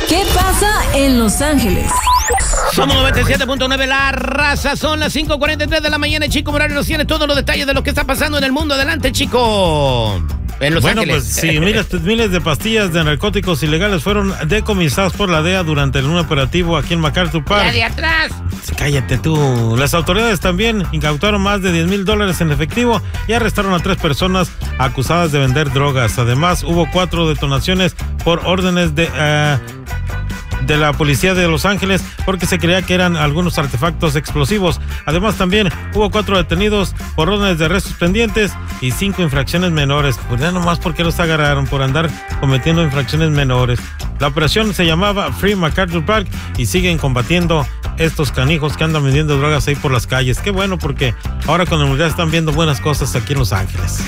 ¿Qué pasa en Los Ángeles? Somos 97.9 La Raza, son las 5:43 de la mañana. Chico Morales nos tiene todos los detalles de lo que está pasando en el mundo. Adelante, Chico. En Los Ángeles. Pues sí, miles de pastillas de narcóticos ilegales fueron decomisadas por la DEA durante un operativo aquí en MacArthur Park. ¡La de atrás! Cállate tú. Las autoridades también incautaron más de $10,000 en efectivo y arrestaron a 3 personas acusadas de vender drogas. Además, hubo 4 detonaciones por órdenes de la policía de Los Ángeles porque se creía que eran algunos artefactos explosivos. Además, también hubo 4 detenidos por órdenes de arrestos pendientes y 5 infracciones menores. Pues ya nomás porque los agarraron por andar cometiendo infracciones menores. La operación se llamaba Free MacArthur Park y siguen combatiendo estos canijos que andan vendiendo drogas ahí por las calles. Qué bueno, porque ahora con la unidad están viendo buenas cosas aquí en Los Ángeles.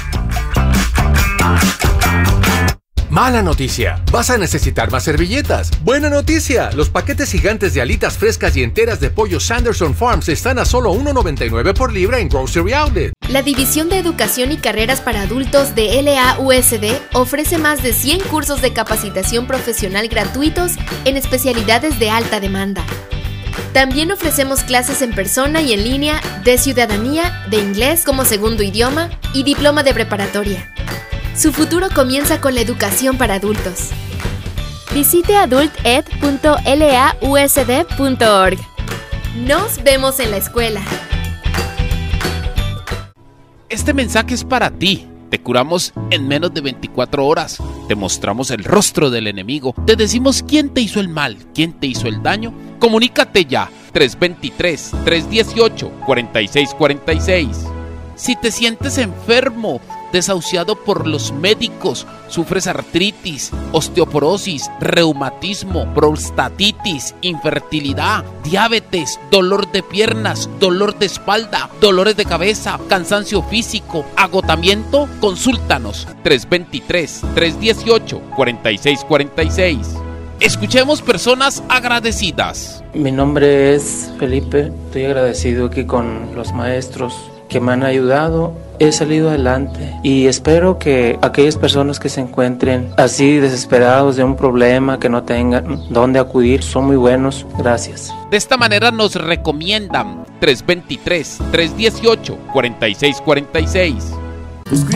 Mala noticia, vas a necesitar más servilletas. Buena noticia, los paquetes gigantes de alitas frescas y enteras de pollo Sanderson Farms están a solo $1.99 por libra en Grocery Outlet. La División de Educación y Carreras para Adultos de LAUSD ofrece más de 100 cursos de capacitación profesional gratuitos en especialidades de alta demanda. También ofrecemos clases en persona y en línea de ciudadanía, de inglés como segundo idioma y diploma de preparatoria. Su futuro comienza con la educación para adultos. Visite adulted.lausd.org. Nos vemos en la escuela. Este mensaje es para ti. Te curamos en menos de 24 horas. Te mostramos el rostro del enemigo. Te decimos quién te hizo el mal, quién te hizo el daño. Comunícate ya. 323-318-4646. Si te sientes enfermo, desahuciado por los médicos, sufres artritis, osteoporosis, reumatismo, prostatitis, infertilidad, diabetes, dolor de piernas, dolor de espalda, dolores de cabeza, cansancio físico, agotamiento, consúltanos. 323-318-4646. Escuchemos personas agradecidas. Mi nombre es Felipe, estoy agradecido aquí con los maestros que me han ayudado. He salido adelante y espero que aquellas personas que se encuentren así desesperados de un problema, que no tengan dónde acudir, son muy buenos. Gracias. De esta manera nos recomiendan 323-318-4646.